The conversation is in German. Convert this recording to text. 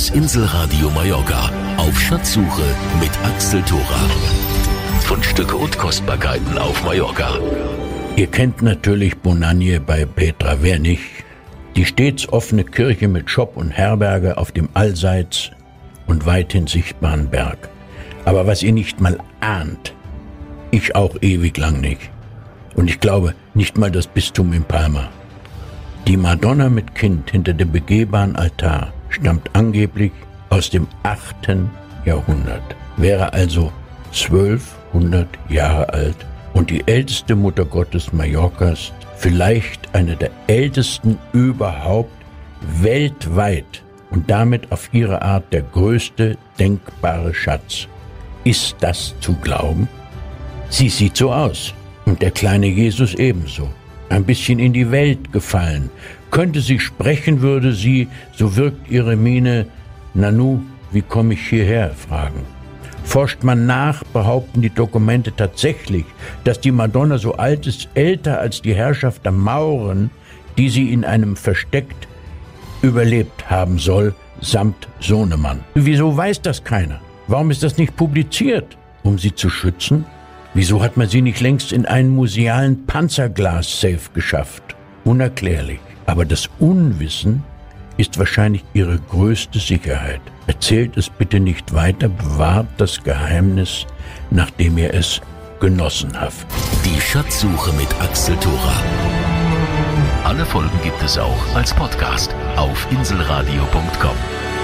Das Inselradio Mallorca auf Schatzsuche mit Axel Thora. Fundstücke und Kostbarkeiten auf Mallorca. Ihr kennt natürlich Bonanje bei Petra Wernig, die stets offene Kirche mit Shop und Herberge auf dem allseits und weithin sichtbaren Berg. Aber was ihr nicht mal ahnt, ich auch ewig lang nicht. Und ich glaube nicht mal das Bistum in Palma. Die Madonna mit Kind hinter dem begehbaren Altar stammt angeblich aus dem 8. Jahrhundert, wäre also 1200 Jahre alt und die älteste Mutter Gottes Mallorcas, vielleicht eine der ältesten überhaupt weltweit und damit auf ihre Art der größte denkbare Schatz. Ist das zu glauben? Sie sieht so aus und der kleine Jesus ebenso. Ein bisschen in die Welt gefallen. Könnte sie sprechen, würde sie, so wirkt ihre Miene, Nanu, wie komme ich hierher, fragen. Forscht man nach, behaupten die Dokumente tatsächlich, dass die Madonna so alt ist, älter als die Herrschaft der Mauren, die sie in einem Versteck überlebt haben soll, samt Sohnemann. Wieso weiß das keiner? Warum ist das nicht publiziert? Um sie zu schützen? Wieso hat man sie nicht längst in einen musealen Panzerglas-Safe geschafft? Unerklärlich. Aber das Unwissen ist wahrscheinlich ihre größte Sicherheit. Erzählt es bitte nicht weiter, bewahrt das Geheimnis, nachdem ihr es genossen habt. Die Schatzsuche mit Axel Thora. Alle Folgen gibt es auch als Podcast auf inselradio.com.